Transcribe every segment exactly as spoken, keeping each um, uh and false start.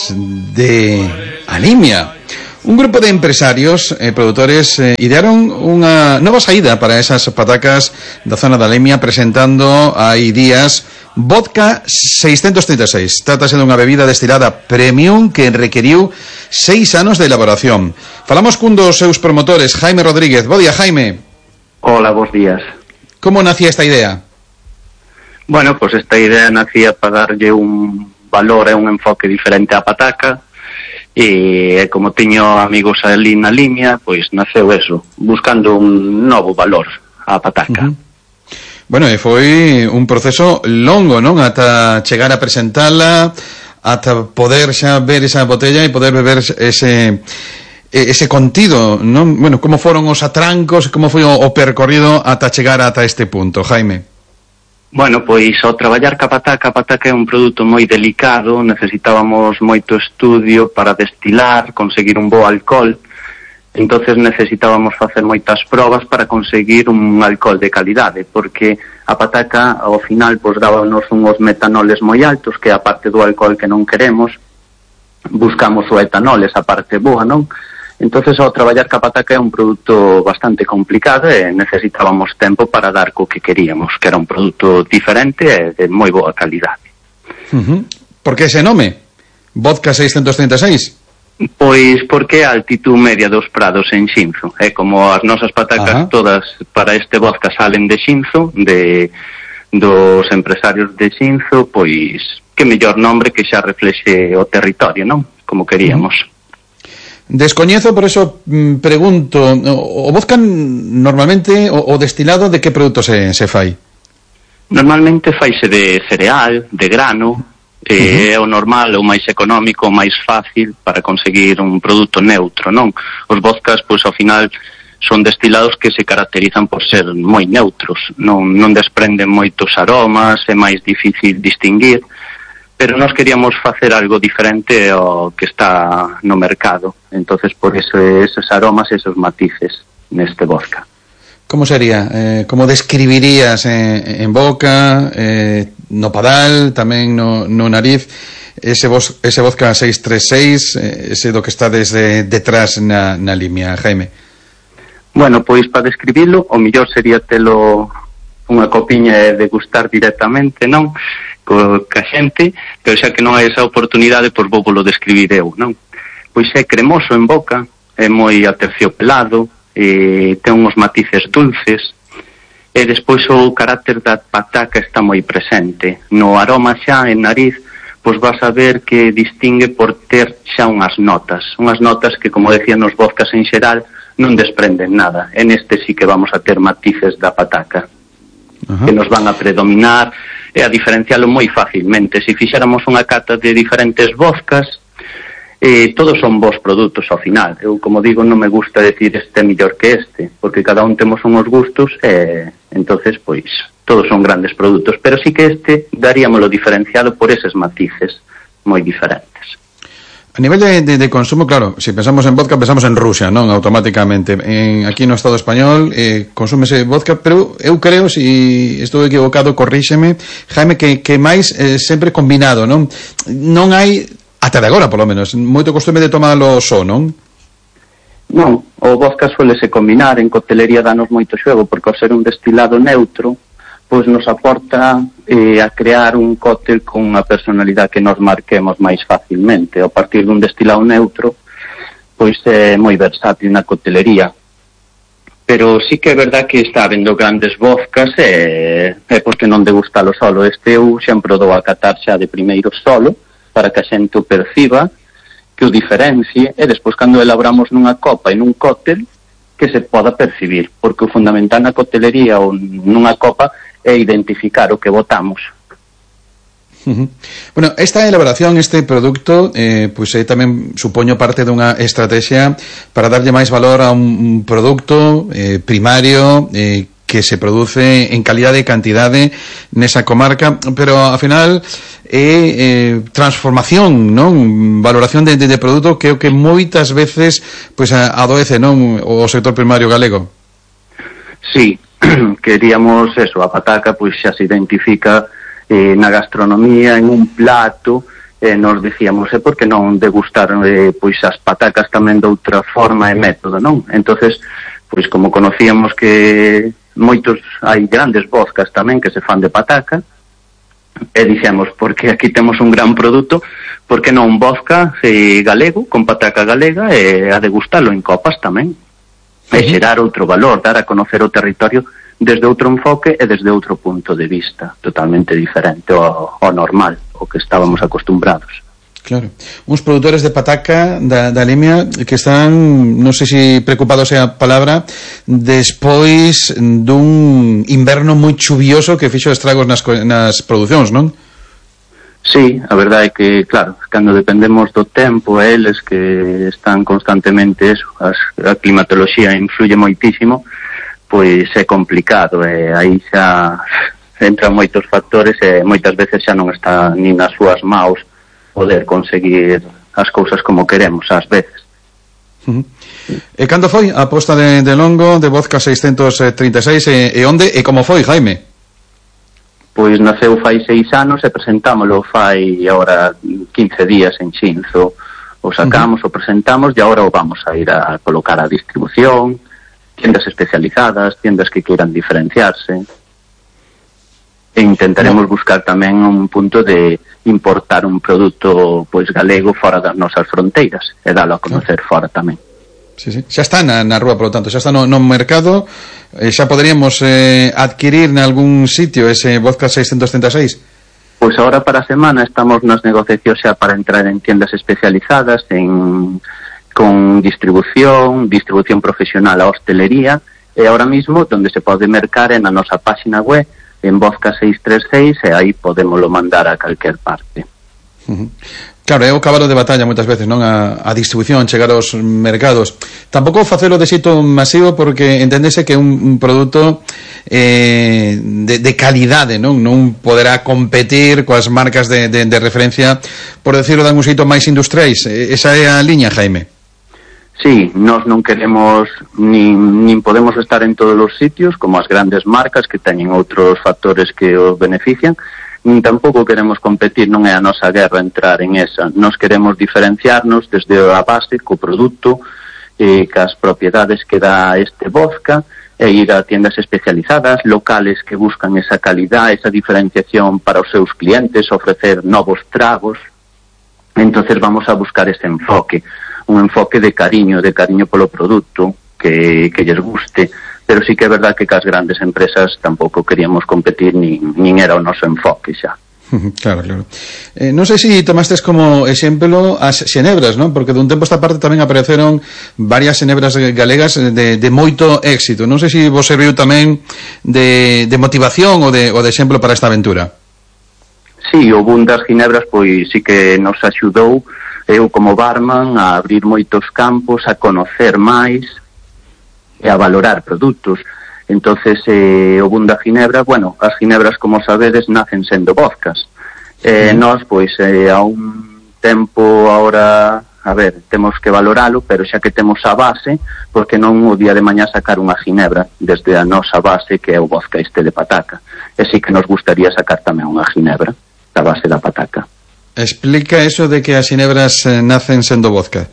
patacas de Alimia. Un grupo de empresarios e eh, produtores eh, idearon unha nova saída para esas patacas da zona da Alimia, presentando hai días Vodka seiscentos trinta e seis. Trátase dunha bebida destilada premium que requeriu seis anos de elaboración. Falamos cun dos seus promotores, Jaime Rodríguez. Bo día, Jaime. Hola, bons días. Como nacía esta idea? Bueno, pues esta idea nacía para darlle un valor e un enfoque diferente á pataca. E como teño amigos ali na Limia, pois naceu eso, buscando un novo valor á pataca. Uh-huh. Bueno, e foi un proceso longo, non? Ata chegar a presentala, ata poder xa ver esa botella e poder beber ese ese contido, non? Bueno, como foron os atrancos, como foi o, o percorrido ata chegar ata este punto, Jaime? Bueno, pois ao traballar ca pataca, a pataca é un produto moi delicado, necesitábamos moito estudio para destilar, conseguir un bo alcohol, entonces necesitábamos facer moitas probas para conseguir un alcohol de calidade, porque a pataca ao final pois dábanos unhos metanoles moi altos, que a parte do alcohol que non queremos, buscamos o etanol, esa parte boa, non? Entonces, ao traballar ca pataca é un produto bastante complicado e necesitábamos tempo para dar co que queríamos, que era un produto diferente e de moi boa calidade. Uh-huh. Por que ese nome? Vodka seiscentos trinta e seis? Pois porque a altitud media dos prados en Xinzo. É como as nosas patacas, uh-huh, todas para este vodka salen de Xinzo, de dos empresarios de Xinzo, pois que mellor nombre que xa reflexe o territorio, non? Como queríamos. Uh-huh. Descoñezo, por eso mm, pregunto, o, o vodka normalmente, o, o destilado, de que produto se, se fai? Normalmente faise de cereal, de grano, eh, uh-huh, é o normal, o máis económico, o máis fácil para conseguir un produto neutro, non? Os vodkas, pois, ao final, son destilados que se caracterizan por ser moi neutros, non, non desprenden moitos aromas, é máis difícil distinguir, pero nós queríamos facer algo diferente ao que está no mercado. Entonces, por eso, esos aromas, esos matices neste vodka. Como sería? Eh, como describirías eh, en boca, eh, no padal, tamén no, no nariz, ese, vos, ese vodka seiscentos treinta e seis, eh, ese do que está desde detrás na, na Limia, Jaime? Bueno, pois para describilo, o mellor sería telo unha copiña e degustar directamente, non? Co, ca xente, pero xa que non hai esa oportunidade, pois vou volo describir eu, non? Pois é cremoso en boca, é moi aterciopelado, e ten uns matices dulces, e despois o carácter da pataca está moi presente. No aroma xa en nariz, pois vas a ver que distingue por ter xa unhas notas, unhas notas que, como decían nos vodkas en xeral, non desprenden nada. En este sí que vamos a ter matices da pataca, uh-huh, que nos van a predominar e a diferencialo moi facilmente. Se fixéramos unha cata de diferentes vodkas, eh, todos son bons produtos ao final. Eu, como digo, non me gusta decir este é mellor que este, porque cada un temos unhos gustos e, entonces, pois, todos son grandes produtos, pero sí que este daríamolo diferenciado por eses matices moi diferentes. A nivel de, de, de consumo, claro, se pensamos en vodka, pensamos en Rusia, non? Automáticamente. En, aquí no Estado español eh, consúmese vodka, pero eu creo, se si estou equivocado, corríxeme, Jaime, que, que máis eh, sempre combinado, non? Non hai, ata de agora, polo menos, moito costume de tomalo só, non? Non, o vodka suelese combinar, en coctelería danos moito xogo, porque ao ser un destilado neutro, pois nos aporta eh, a crear un cóctel con unha personalidade que nos marquemos máis facilmente. A partir dun destilado neutro, pois é moi versátil na coctelería. Pero sí que é verdad que está habendo grandes vodkas e é porque non degustalo solo. Este eu sempre dou a catar xa de primeiro solo, para que a xente o perciba, que o diferencie, e despois cando elaboramos nunha copa e nun cóctel, que se poda percibir, porque o fundamental na coctelería ou nunha copa é identificar o que botamos. Uh-huh. Bueno, esta elaboración, este produto, eh, pois pues, eh, tamén supoño parte dunha estrategia para darlle máis valor a un produto eh, primario eh, que se produce en calidade e cantidade nesa comarca, pero ao final é eh, transformación, non? Valoración de, de, de produto que o que moitas veces pois pues, adoece, non? O sector primario galego. Sí, queríamos eso, a pataca pois xa se identifica eh, na gastronomía en un plato e nos dicíamos, e por que non degustar eh, pois as patacas tamén de outra forma e método, non? Entonces, pois como conocíamos que moitos, hai grandes vodkas tamén que se fan de pataca, e dixemos, porque aquí temos un gran produto, por que non un vodka eh, galego, con pataca galega, e a degustalo en copas tamén, e xerar outro valor, dar a conocer o territorio desde outro enfoque e desde outro punto de vista, totalmente diferente ao, ao normal, o que estábamos acostumbrados. Claro, uns produtores de pataca da, da Limia que están, non sei se preocupados é a palabra, despois dun inverno moi chuvioso que fixo estragos nas, nas producións, non? Sí, a verdade é que, claro, cando dependemos do tempo, eles que están constantemente eso, as, a climatoloxía influye moitísimo, pois é complicado, e aí xa entran moitos factores e moitas veces xa non está nin nas súas maus poder conseguir as cousas como queremos, ás veces. Uh-huh. E cando foi a aposta de, de Longo, de Vodka seiscentos trinta e seis, e, e onde e como foi, Jaime? Pois naceu fai seis anos e presentámoslo fai agora quince días en Xinzo. O sacamos, uh-huh. o presentamos e agora o vamos a ir a colocar a distribución, tiendas especializadas, tiendas que queiran diferenciarse. E intentaremos no. buscar tamén un punto de importar un produto pois galego fora das nosas fronteiras e dalo a conocer no. fora tamén. Sí, sí. Xa está na, na rúa, polo tanto, xa está no, no mercado, eh, xa poderíamos eh, adquirir nalgún sitio ese Vodka seiscentos trinta e seis? Pois agora para a semana estamos nas negociacións xa para entrar en tiendas especializadas, en con distribución, distribución profesional a hostelería, e ahora mismo donde se pode mercar é na nosa página web, en Vodka seiscentos trinta e seis, e aí podémoslo mandar a calquer parte. Uh-huh. Claro, é o cabalo de batalla moitas veces, non? A, a distribución, chegar aos mercados. Tampouco facelo de xeito masivo porque entendese que un, un produto eh, de, de calidade, non? Non poderá competir coas marcas de, de, de referencia, por decirlo de algún xeito máis industriais. Esa é a liña, Jaime? Sí, nós non queremos nin, nin podemos estar en todos os sitios como as grandes marcas que teñen outros factores que os benefician, nin tampouco queremos competir, non é a nosa guerra entrar en esa. Nos queremos diferenciarnos desde a base co produto, eh, cas propiedades que dá este vodka, e ir a tiendas especializadas, locales que buscan esa calidad, esa diferenciación para os seus clientes, ofrecer novos tragos. Entonces vamos a buscar ese enfoque, un enfoque de cariño, de cariño polo produto, que, que lles guste, pero sí que é verdad que cas grandes empresas tampouco queríamos competir, nin, nin era o noso enfoque xa. Claro, claro. Eh, non sei se tomastes como exemplo as xenebras, non? Porque dun tempo esta parte tamén apareceron varias xenebras galegas de, de moito éxito. Non sei se vos serviu tamén de, de motivación ou de, ou de exemplo para esta aventura. Sí, o boom das ginebras pois sí que nos axudou, eu como barman, a abrir moitos campos, a conocer máis e a valorar produtos. Entonces, eh, o boom da ginebra, bueno, as ginebras, como sabedes, nacen sendo vodkas. Eh, mm. Nós, pois, eh, a un tempo agora, a ver, temos que valoralo, pero xa que temos a base, porque non o día de mañá sacar unha ginebra desde a nosa base, que é o vodka este de pataca. E sí que nos gustaría sacar tamén unha ginebra da base da pataca. Explica eso de que as xinebras eh, nacen sendo vodka.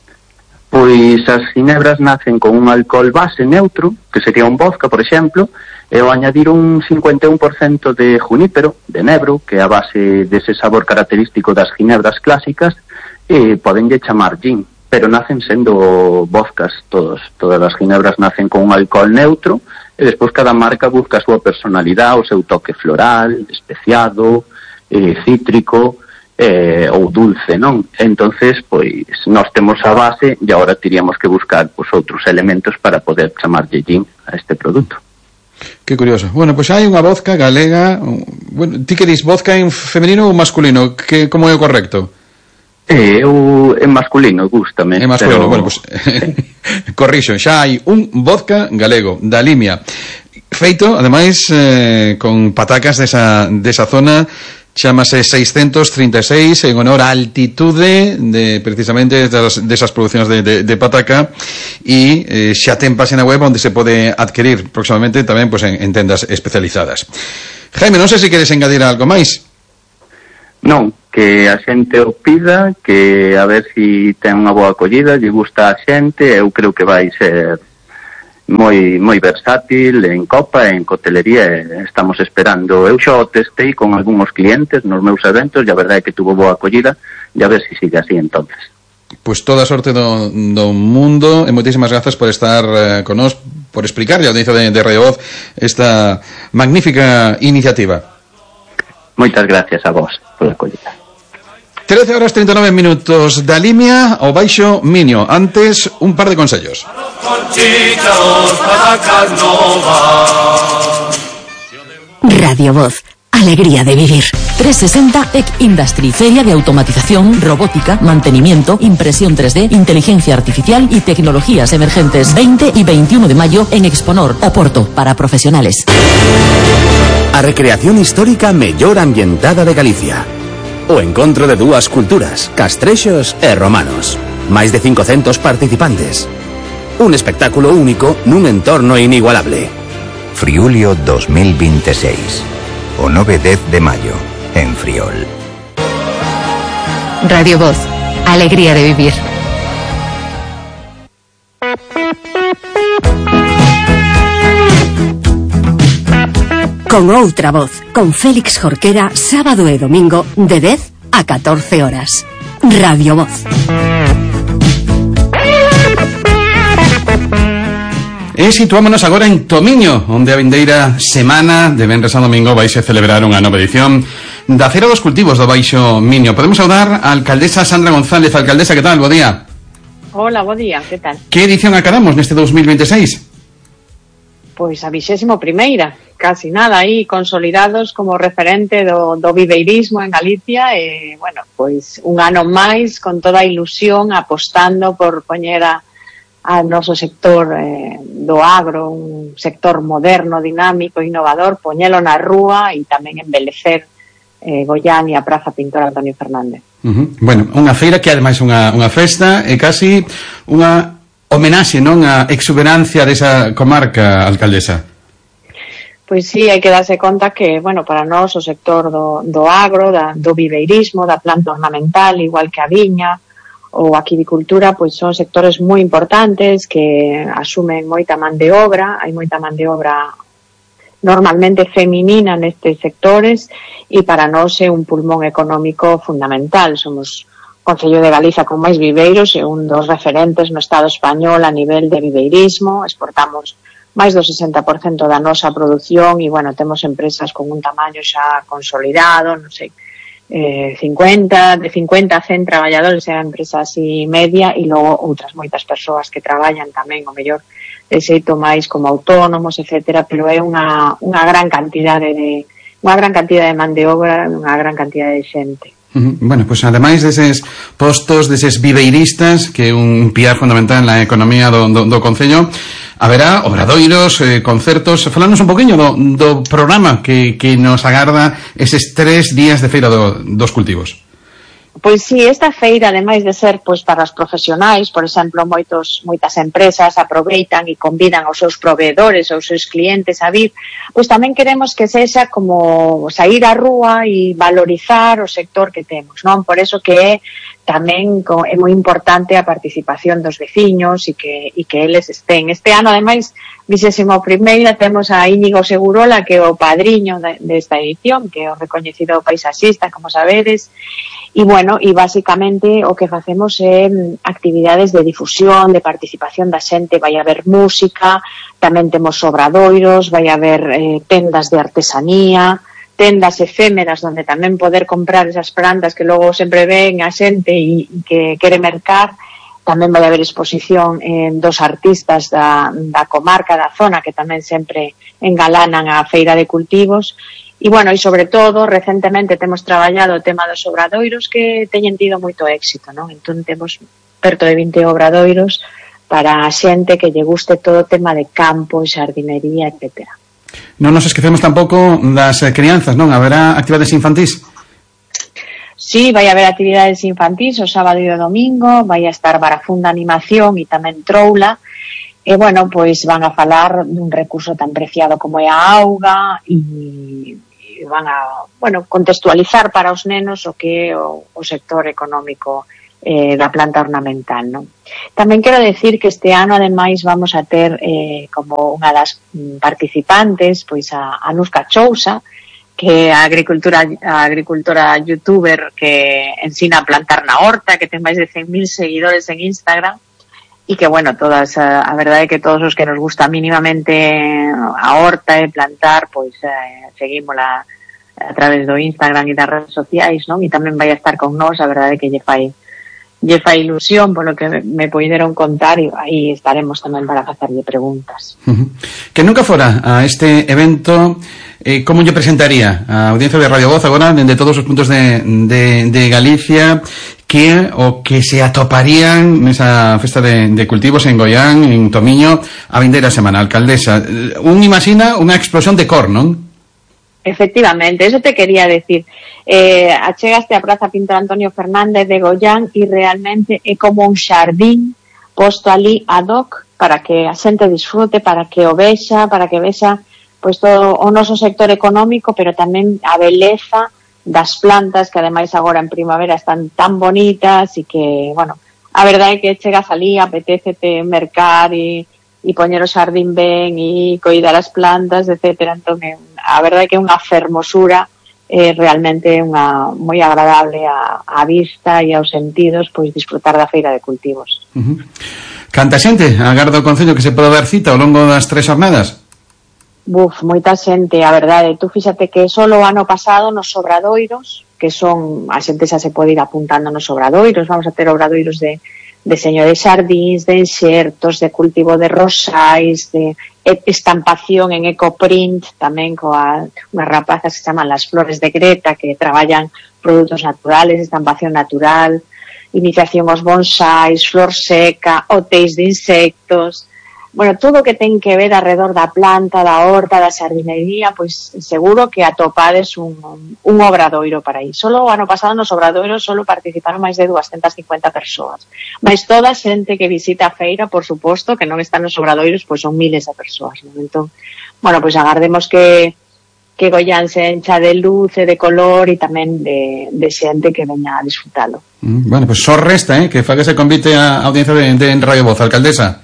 Pois as xinebras nacen con un alcohol base neutro, que sería un vodka, por exemplo, e ao añadir un cincuenta e un por cento de junípero, de nebro, que é a base dese sabor característico das ginebras clásicas, e podenlle chamar gin, pero nacen sendo vodkas todos. Todas as ginebras nacen con un alcohol neutro, e despois cada marca busca a súa personalidade, o seu toque floral, especiado, eh, cítrico, eh, ou dulce, non? Entonces, pois, nós temos a base e agora teríamos que buscar pois, outros elementos para poder chamarlle gin a este produto. Que curioso. Bueno, pois pues hai unha vodka galega. Bueno, ti que dis vodka en femenino ou masculino? Que, como é o correcto? Eh, eu, en masculino, gústame. En masculino, pero... bueno, pois pues, corrixo, xa hai un vodka galego da Limia, feito, ademais, eh, con patacas desa, desa zona. Chámase seiscentos trinta e seis en honor á altitude de precisamente desas, desas producións de, de, de pataca, e eh, xa ten página web onde se pode adquirir próximamente tamén pues, en, en tendas especializadas. Jaime, non sei se queres engadir algo máis. Non, que a xente o pida, que a ver si ten unha boa acollida, lle gusta a xente, eu creo que vai ser moi moi versátil en copa, en cotelería, e estamos esperando. Eu xa o testei con algúns clientes nos meus eventos e a verdade é que tuvo boa acollida e a ver si sigue así entonces. Pois toda a sorte do, do mundo e moitísimas grazas por estar eh, con nós, por explicarlle ao audiencia de, de Radio Voz esta magnífica iniciativa. Moitas gracias a vos por a acollida. trece horas treinta e nove minutos da Limia ao Baixo Miño. Antes, un par de consellos. Radio Voz, alegría de vivir. trescientos sesenta E C Industry, feria de automatización, robótica, mantenimiento, impresión tres D, inteligencia artificial y tecnologías emergentes. veinte y veintiuno de mayo en Exponor, Oporto, para profesionales. A recreación histórica mellor ambientada de Galicia. O encontro de dúas culturas, castrexos e romanos. Máis de cincocentos participantes. Un espectáculo único nun entorno inigualable. Friulio dos mil veintiséis. O nove e dez de maio, en Friol. Radio Voz, alegría de vivir. Con outra voz, con Félix Jorquera, sábado e domingo, de dez a catorce horas. Radio Voz. E situámonos agora en Tomiño, onde a vindeira semana de venres a domingo vais a celebrar unha nova edición da Feira dos Cultivos do Baixo Miño. Podemos saudar a alcaldesa Sandra González. Alcaldesa, que tal? Bo día. Hola, bo día, que tal? Que edición acabamos neste dos mil veintiséis? Pois a vixésimo primeira, casi nada aí consolidados como referente do, do viveirismo en Galicia e, bueno, pois un ano máis con toda a ilusión apostando por poñer a, a noso sector eh, do agro, un sector moderno, dinámico, innovador, poñelo na rúa e tamén embelecer eh, Goián e a Praza Pintor Antonio Fernández. Uh-huh. Bueno, unha feira que ademais unha, unha festa e casi unha homenaxe, non, a exuberancia desa comarca, alcaldesa. Pois sí, hai que darse conta que, bueno, para nós o sector do, do agro, da, do viveirismo, da planta ornamental, igual que a viña ou a aquicultura, pois son sectores moi importantes que asumen moita man de obra, hai moita man de obra normalmente feminina nestes sectores e para nós é un pulmón económico fundamental. Somos Concello de Galiza con máis viveiros e un dos referentes no Estado español a nivel de viveirismo. Exportamos máis do sesenta por cento da nosa produción e, bueno, temos empresas con un tamaño xa consolidado, non sei, eh, cincuenta, de cincuenta a cen traballadores, é a empresa así media, e logo outras moitas persoas que traballan tamén, o mellor, de xeito máis como autónomos, etcétera, pero é unha, unha gran cantidade de unha gran cantidade de man de obra, unha gran cantidade de xente. Bueno, pois pues, ademais deses postos, deses viveiristas, que é un piar fundamental na economía do, do, do Concello, haberá obradoiros, eh, concertos. Falanos un poquinho do, do programa que, que nos agarda eses tres días de Feira do, dos Cultivos. Pois sí, esta feira, ademais de ser pois para os profesionais, por exemplo, moitos, moitas empresas aproveitan e convidan aos seus proveedores, aos seus clientes a vir, pois tamén queremos que sexa como sair á rúa e valorizar o sector que temos, non? Por eso que é tamén é moi importante a participación dos veciños e que, e que eles estén. Este ano, ademais, vixésimo primeira, temos a Íñigo Segurola, que é o padriño desta edición, que é o recoñecido paisaxista, como sabedes. E, bueno, e basicamente o que facemos é actividades de difusión, de participación da xente, vai haber música, tamén temos obradoiros, vai haber eh, tendas de artesanía, tendas efémeras onde tamén poder comprar esas plantas que logo sempre ven a xente e, e que quere mercar. Tamén vai haber exposición eh, dos artistas da, da comarca, da zona, que tamén sempre engalanan a Feira de Cultivos. E, bueno, e sobre todo, recentemente temos traballado o tema dos obradoiros que teñen tido moito éxito, non? Entón temos perto de vinte obradoiros para a xente que lle guste todo o tema de campo, xardinería, etcétera. Non nos esquecemos tampouco das crianzas, non? Haberá actividades infantís? Sí, vai haber actividades infantís o sábado e o domingo, vai a estar Barafunda Animación e tamén Troula. E, bueno, pois van a falar dun recurso tan preciado como é a auga e, e van a, bueno, contextualizar para os nenos o que é o, o sector económico eh, da planta ornamental, non? Tamén quero decir que este ano, ademais, vamos a ter eh, como unha das participantes, pois a, a Nusca Chousa, que é a agricultura, a agricultora youtuber que ensina a plantar na horta, que ten máis de cen mil seguidores en Instagram, e que, bueno, todas, a, a verdade é que todos os que nos gusta mínimamente a horta e plantar, pois eh, seguímola a través do Instagram e das redes sociais, non? E tamén vai a estar con nós, a verdade é que lle fai lle fai ilusión polo que me poideron contar, e aí estaremos tamén para facerlle preguntas. Uh-huh. Que nunca fora a este evento, eh, como lle presentaría a audiencia de Radio Voz agora, dende todos os puntos de, de, de Galicia, que o que se atoparían nesa festa de, de cultivos en Goián, en Tomiño, a vindeira semana, alcaldesa? Un imagina unha explosión de cor, non? Efectivamente, eso te quería decir. Eh, achegaste a Praza Pintor Antonio Fernández de Goián e realmente é como un xardín posto ali ad hoc para que a xente disfrute, para que o vexa, para que vexa pois todo o noso sector económico, pero tamén a beleza das plantas que ademais agora en primavera están tan bonitas e que, bueno, a verdade é que chegas ali, apetécete mercar e, e poñer o xardín ben e coidar as plantas, etcétera. Entón, a verdade é que é unha fermosura, eh, realmente unha moi agradable a, a vista e aos sentidos, pois disfrutar da feira de cultivos. Uh-huh. Canta xente agarda o Concello que se pode dar cita ao longo das tres jornadas? Buf, moita xente, a verdade. Tú fíxate que só o ano pasado nos obradoiros, que son, a xente xa se pode ir apuntando nos obradoiros, vamos a ter obradoiros de deseño de xardíns, de enxertos, de cultivo de rosais, de estampación en ecoprint, tamén coa unhas rapazas que se chaman Las Flores de Greta, que traballan produtos naturales, estampación natural, iniciación aos bonsais, flor seca, hotéis de insectos. Bueno, todo o que ten que ver alrededor da planta, da horta, da xardinería, pois seguro que atopades un, un obradoiro para aí. Solo o ano pasado nos obradoiros solo participaron máis de doscientas cincuenta persoas. Mas toda a xente que visita a feira, por suposto, que non están nos obradoiros, pois son miles de persoas, non? Entón, bueno, pois agardemos que que Goián se encha de luz e de color e tamén de, de xente que veña a disfrutalo. Mm, bueno, pois só resta, eh, que faga ese convite a audiencia de, de Radio Voz, alcaldesa.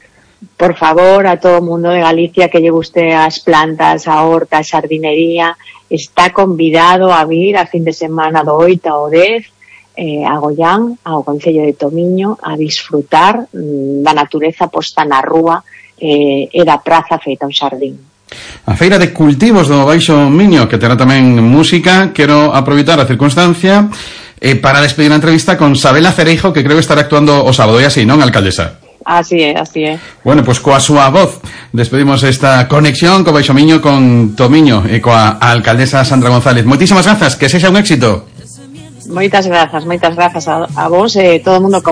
Por favor, a todo o mundo de Galicia que lle guste as plantas, a horta, a xardinería, está convidado a vir a fin de semana do oito ao dez eh, a Goián, ao Concello de Tomiño, a disfrutar mm, da natureza posta na rúa eh, e da praza feita un xardín. A Feira de Cultivos do Baixo Miño, que terá tamén música. Quero aproveitar a circunstancia eh, para despedir a entrevista con Sabela Cereijo, que creo que estará actuando o sábado, e así, non, alcaldesa? Así é, así é. Bueno, pois pues, coa súa voz despedimos esta conexión co Baixo Miño con Tomiño e coa alcaldesa Sandra González. Moitísimas grazas, que sexa un éxito. Moitas grazas, moitas grazas a, a vos e todo o mundo.